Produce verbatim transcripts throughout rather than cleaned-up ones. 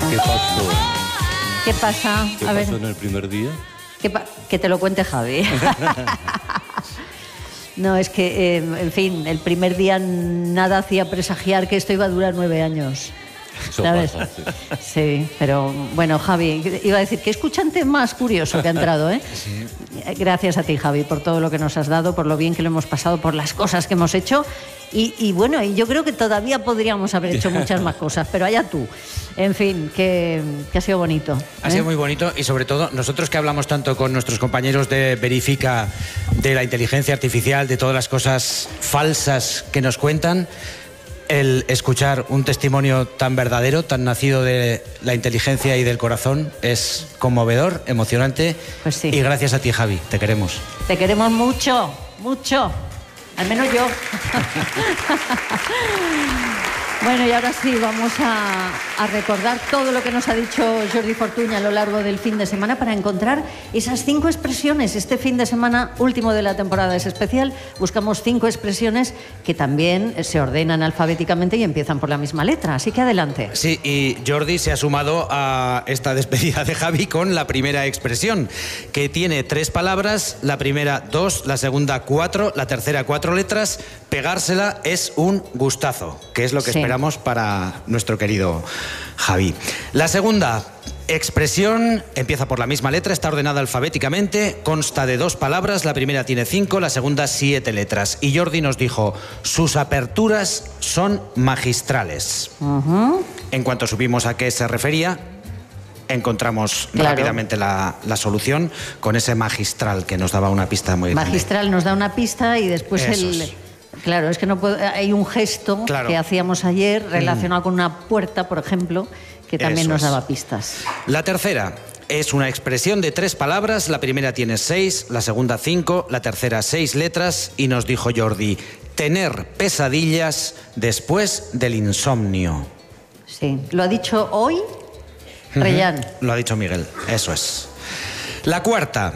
¿Qué pasó? ¿Qué pasa? ¿Qué A ver. pasó en el primer día? Que, pa que te lo cuente Javi. No, es que, eh, en fin, el primer día nada hacía presagiar que esto iba a durar nueve años. Eso ¿Sabes? pasa, sí. Sí, pero bueno, Javi, iba a decir que escuchante más curioso que ha entrado, ¿eh? Sí. Gracias a ti, Javi, por todo lo que nos has dado, por lo bien que lo hemos pasado, por las cosas que hemos hecho. Y, y bueno, y yo creo que todavía podríamos haber hecho muchas más cosas, pero allá tú. En fin, que, que ha sido bonito. ¿eh? Ha sido muy bonito y sobre todo nosotros que hablamos tanto con nuestros compañeros de Verifica, de la inteligencia artificial, de todas las cosas falsas que nos cuentan, el escuchar un testimonio tan verdadero, tan nacido de la inteligencia y del corazón, es conmovedor, emocionante. Pues sí. Y gracias a ti, Javi, te queremos. Te queremos mucho, mucho. Al menos yo. Bueno, y ahora sí, vamos a, a recordar todo lo que nos ha dicho Jordi Fortuny a lo largo del fin de semana para encontrar esas cinco expresiones. Este fin de semana último de la temporada es especial. Buscamos cinco expresiones que también se ordenan alfabéticamente y empiezan por la misma letra. Así que adelante. Sí, y Jordi se ha sumado a esta despedida de Javi con la primera expresión, que tiene tres palabras, la primera dos, la segunda cuatro, la tercera cuatro letras. Pegársela es un gustazo, que es lo que Sí. esperamos para nuestro querido Javi. La segunda expresión empieza por la misma letra, está ordenada alfabéticamente, consta de dos palabras, la primera tiene cinco, la segunda siete letras. Y Jordi nos dijo, sus aperturas son magistrales. Uh-huh. En cuanto supimos a qué se refería, encontramos Claro. rápidamente la, la solución con ese magistral que nos daba una pista muy grande. Magistral nos da una pista y después Eso el... es. Claro, es que no puedo, hay un gesto Claro. que hacíamos ayer relacionado mm. con una puerta, por ejemplo, que también Eso nos es. daba pistas. La tercera es una expresión de tres palabras, la primera tiene seis, la segunda cinco, la tercera seis letras y nos dijo Jordi, tener pesadillas después del insomnio. Sí, lo ha dicho hoy Reyán. Lo ha dicho Miguel, eso es. La cuarta,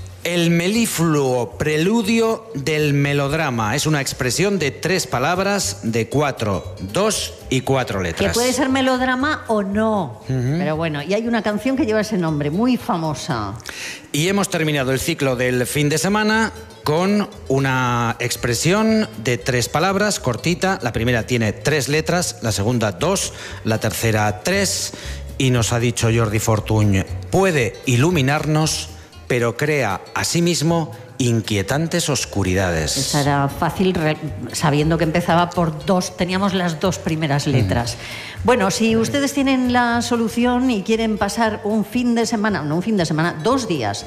el melifluo preludio del melodrama. Es una expresión de tres palabras, de cuatro, dos y cuatro letras. Que puede ser melodrama o no. Uh-huh. Pero bueno, y hay una canción que lleva ese nombre, muy famosa. Y hemos terminado el ciclo del fin de semana con una expresión de tres palabras, cortita. La primera tiene tres letras, la segunda dos, la tercera tres. Y nos ha dicho Jordi Fortuny, puede iluminarnos, pero crea asimismo inquietantes oscuridades. Esa era fácil, sabiendo que empezaba por dos, teníamos las dos primeras letras. Mm. Bueno, si ustedes tienen la solución y quieren pasar un fin de semana, no un fin de semana, dos días,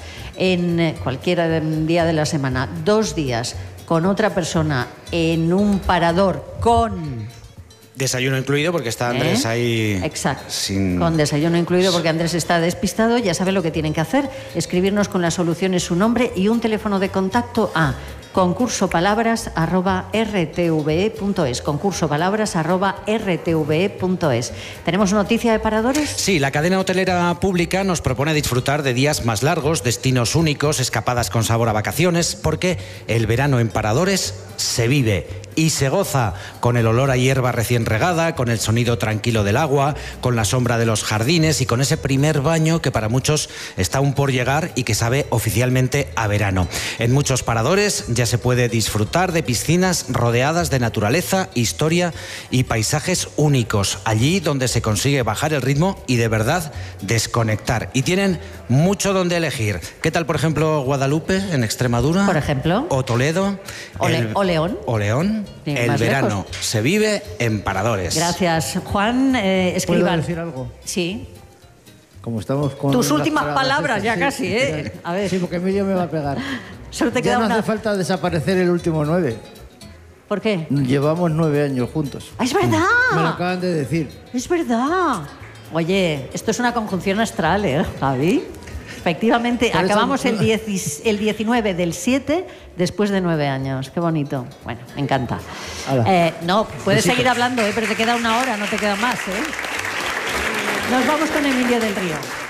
en cualquier día de la semana, dos días con otra persona en un parador con... Desayuno incluido, porque está Andrés ¿Eh? ahí... Exacto, sin... con desayuno incluido, porque Andrés está despistado. Ya saben lo que tienen que hacer, escribirnos con las soluciones su nombre y un teléfono de contacto a concursopalabras arroba r t v e punto es, concursopalabras arroba r t v e punto es. ¿Tenemos noticia de paradores? Sí, la cadena hotelera pública nos propone disfrutar de días más largos, destinos únicos, escapadas con sabor a vacaciones, porque el verano en paradores se vive y se goza con el olor a hierba recién regada, con el sonido tranquilo del agua, con la sombra de los jardines y con ese primer baño que para muchos está aún por llegar y que sabe oficialmente a verano. En muchos paradores ya se puede disfrutar de piscinas rodeadas de naturaleza, historia y paisajes únicos, allí donde se consigue bajar el ritmo y de verdad desconectar. Y tienen mucho donde elegir. ¿Qué tal, por ejemplo, Guadalupe en Extremadura? Por ejemplo. O Toledo. O, Le el... o León. O León. Sí, el verano lejos. se vive en paradores. Gracias. Juan, eh, escriban. ¿Puedo decir algo? Sí. Como estamos con Tus las últimas palabras palabras ya estas, sí, casi, ¿eh? A ver. Sí, porque Emilio me va a pegar. Solo te Ya queda no una... hace falta desaparecer el último nueve. ¿Por qué? Llevamos nueve años juntos. ¡Ah, es verdad! Me lo acaban de decir. Es verdad. Oye, esto es una conjunción astral, ¿eh, Javi? Efectivamente, Por eso- acabamos el, diez, el diecinueve del siete después de nueve años. Qué bonito. Bueno, me encanta. Hala. Eh, no, puedes Besitos. seguir hablando, ¿eh? Pero te queda una hora, no te queda más, ¿eh? Nos vamos con Emilio del Río.